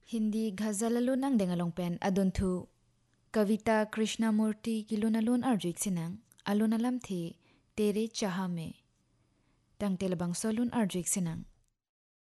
Hindi ghazalalun ang dengalong pen adon thu Kavita Krishnamurti kilunalun arjuik sinang alun alam thi tere chaha me. Tang telabang solun arjuik sinang